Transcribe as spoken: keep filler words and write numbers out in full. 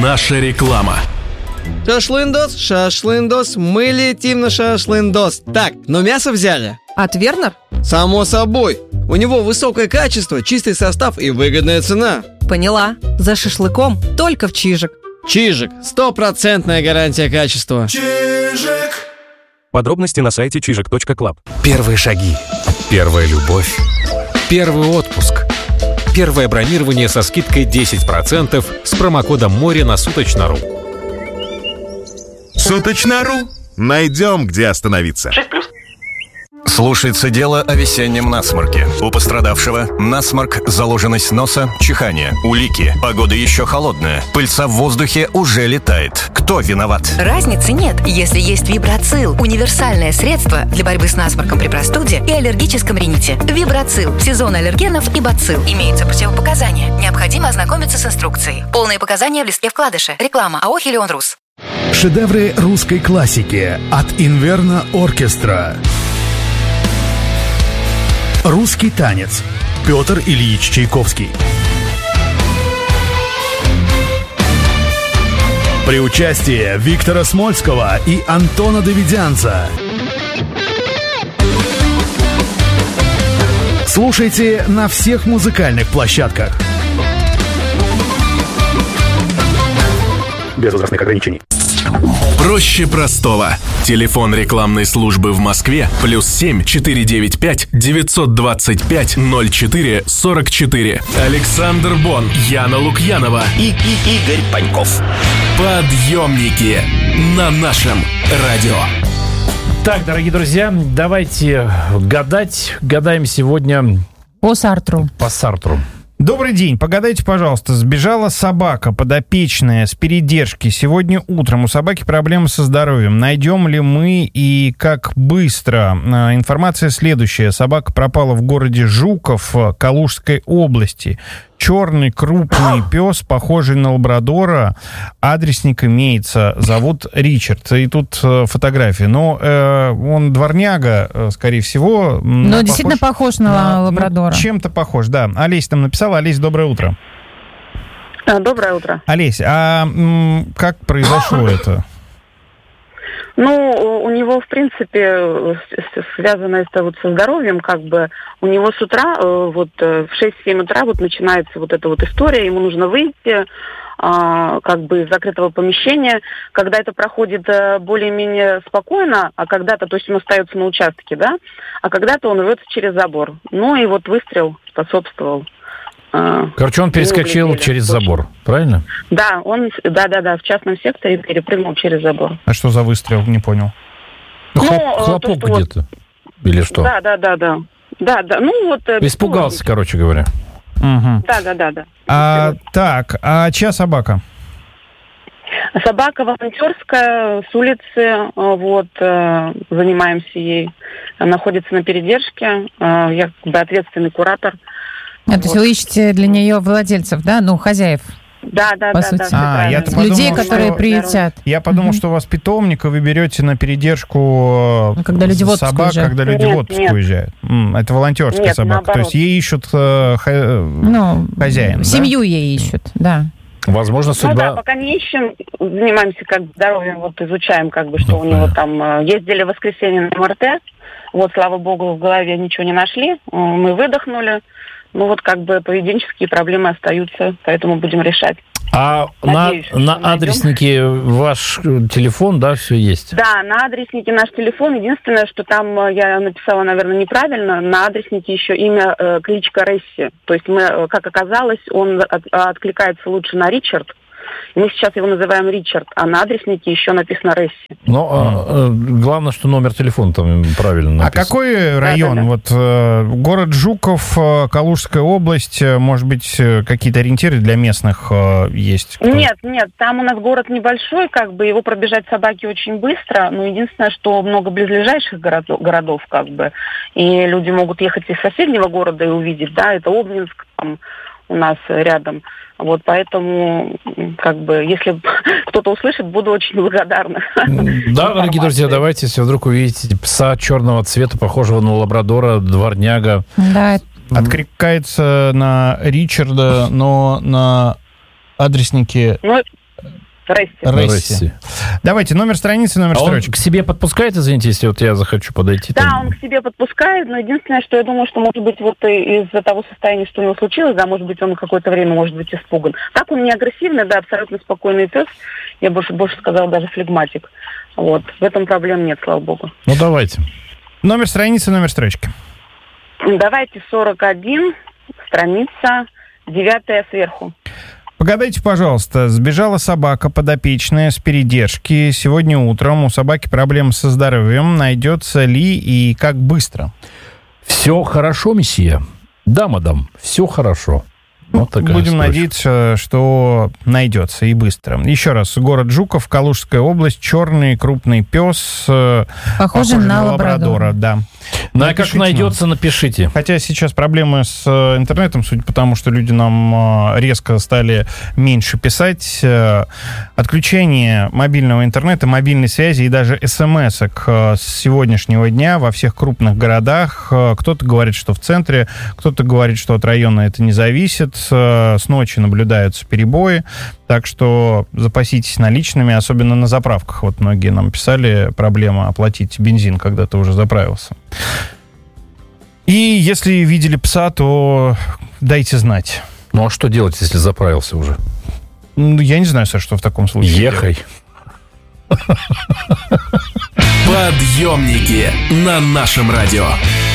Наша реклама. Шашлындос, шашлындос, мы летим на шашлындос. Так, ну мясо взяли? От Вернер? Само собой. У него высокое качество, чистый состав и выгодная цена. Поняла. За шашлыком только в Чижик. Чижик. Стопроцентная гарантия качества. Чижик. Подробности на сайте чижик точка клаб. Первые шаги. Первая любовь. Первый отпуск. Первое бронирование со скидкой десять процентов с промокодом «Море» на Суточно.ру. Суточно.ру. Найдем, где остановиться. Слушается дело о весеннем насморке. У пострадавшего насморк, заложенность носа, чихание, улики. Погода еще холодная. Пыльца в воздухе уже летает. Кто виноват? Разницы нет, если есть Вибрацил. Универсальное средство для борьбы с насморком при простуде и аллергическом рините. Вибрацил. Сезон аллергенов и бацилл. Имеются противопоказания. Необходимо ознакомиться с инструкцией. Полные показания в листке вкладыша. Реклама АО «Хелион Рус». Шедевры русской классики от Инверно Оркестра. Русский танец. Петр Ильич Чайковский. При участии Виктора Смольского и Антона Давидянца. Слушайте на всех музыкальных площадках. Без возрастных ограничений. Проще простого. Телефон рекламной службы в Москве плюс семь четыре девять пять девятьсот двадцать пять ноль четыре сорок четыре. Александр Бон, Яна Лукьянова И, и Игорь Паньков. Подъемники на нашем радио. Так, дорогие друзья, давайте гадать. Гадаем сегодня по Сартру. По Сартру. Добрый день. Погадайте, пожалуйста. Сбежала собака подопечная с передержки. Сегодня утром у собаки проблемы со здоровьем. Найдем ли мы и как быстро? Информация следующая. Собака пропала в городе Жуков Калужской области. Черный крупный пес, похожий на лабрадора. Адресник имеется. Зовут Ричард. И тут фотография. Но э, он дворняга, скорее всего. Но действительно похож, похож на, на лабрадора. Ну, чем-то похож, да. Олесь там написала. Олесь, доброе утро. Доброе утро. Олесь, а м, как произошло это? Ну, у него, в принципе, связано это вот со здоровьем, как бы, у него с утра, вот в шесть-семь утра вот начинается вот эта вот история, ему нужно выйти, как бы из закрытого помещения, когда это проходит более-менее спокойно, а когда-то, то есть он остается на участке, да, а когда-то он рвется через забор. Ну и вот выстрел способствовал. Короче, он перескочил через забор, правильно? Да, он, да-да-да, в частном секторе перепрыгнул через забор. А что за выстрел? Не понял. Ну, хлоп, хлопок то, где-то? Вот... Или что? Да-да-да-да. Да-да, ну вот... Испугался, короче говоря. Угу. Да-да-да. А, так, а чья собака? Собака волонтерская, с улицы, вот, занимаемся ей. Находится на передержке, я как бы ответственный куратор. А, вот. То есть вы ищете для нее владельцев, да? Ну, хозяев. Да, да, по да, сути. да. А, я людей, подумал, которые что... приютят. Я подумал, mm-hmm. что у вас питомник, и вы берете на передержку ну, когда люди в собак, уезжают. когда люди нет, в отпуск нет. уезжают. М, это волонтерская нет, собака. наоборот. То есть ей ищут э, х... ну, хозяин, семью да? ей ищут, да. Возможно, судьба... Ну да, пока не ищем, занимаемся как здоровьем, вот изучаем, как бы, что ну, у него там... Ездили в воскресенье на эм эр тэ, вот, слава богу, в голове ничего не нашли, мы выдохнули. Ну вот как бы поведенческие проблемы остаются, поэтому будем решать. А Надеюсь, на, на адреснике ваш телефон, да, все есть? Да, на адреснике наш телефон. Единственное, что там я написала, наверное, неправильно. На адреснике еще имя, э, кличка Ресси. То есть мы, как оказалось, он от, откликается лучше на Ричард. Мы сейчас его называем Ричард, а на адреснике еще написано Ресси. Но а, главное, что номер телефона там правильно написан. А какой район? Да, да, да. Вот э, город Жуков, э, Калужская область, э, может быть, э, какие-то ориентиры для местных э, есть? Кто... Нет, нет, там у нас город небольшой, как бы его пробежать собаки очень быстро, но единственное, что много близлежащих городов, городов как бы, и люди могут ехать из соседнего города и увидеть, да, это Обнинск, там у нас рядом. Вот, поэтому, как бы, если кто-то услышит, буду очень благодарна. Да, дорогие друзья, давайте, если вдруг увидите пса черного цвета, похожего на лабрадора, дворняга. Да. Откликается на Ричарда, но на адреснике... Ну, Ресси. Ресси. Давайте, номер страницы, номер а строчки. Он к себе подпускает, извините, если вот я захочу подойти? Да, там... он к себе подпускает, но единственное, что я думаю, что, может быть, вот из-за того состояния, что у него случилось, да, может быть, он какое-то время может быть испуган. Так он не агрессивный, да, абсолютно спокойный пес. Я больше, больше сказала, даже флегматик. Вот. В этом проблем нет, слава богу. Ну, давайте. Номер страницы, номер строчки. Давайте сорок один, страница девятая сверху. Погадайте, пожалуйста, сбежала собака подопечная с передержки. Сегодня утром у собаки проблемы со здоровьем. Найдется ли и как быстро? Все хорошо, месье. Да, мадам, все хорошо. Вот такая Будем строчка. надеяться, что найдется и быстро. Еще раз, город Жуков, Калужская область, черный крупный пес. Похоже на лабрадора. Да. Ну, а как найдется, напишите. Хотя сейчас проблемы с интернетом, судя по тому, что люди нам резко стали меньше писать. Отключение мобильного интернета, мобильной связи и даже смс-ок с сегодняшнего дня во всех крупных городах. Кто-то говорит, что в центре, кто-то говорит, что от района это не зависит. С ночи наблюдаются перебои, так что запаситесь наличными, особенно на заправках. Вот многие нам писали, проблема оплатить бензин, когда ты уже заправился. И если видели пса, то дайте знать. Ну а что делать, если заправился уже? Ну, я не знаю, Саш, что в таком случае. Ехай. Подъемники на нашем радио.